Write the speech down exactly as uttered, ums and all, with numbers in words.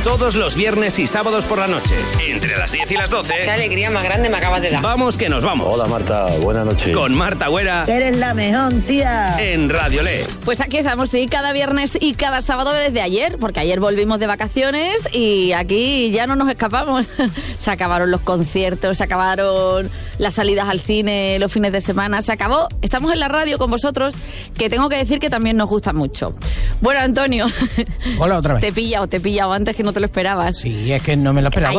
Todos los viernes y sábados por la noche, entre las diez y las doce. Qué alegría más grande me acabas de dar. Vamos que nos vamos. Hola Marta, buenas noches. Con Marta Güera. Eres la mejor, tía. En Radio Le. Pues aquí estamos, sí, cada viernes y cada sábado desde ayer, porque ayer volvimos de vacaciones y aquí ya no nos escapamos. Se acabaron los conciertos, se acabaron las salidas al cine, los fines de semana, se acabó. Estamos en la radio con vosotros, que tengo que decir que también nos gusta mucho. Bueno, Antonio. Hola, otra vez. Te he pillado, te he pillado antes que no te lo esperabas. Sí, es que no me lo esperaba.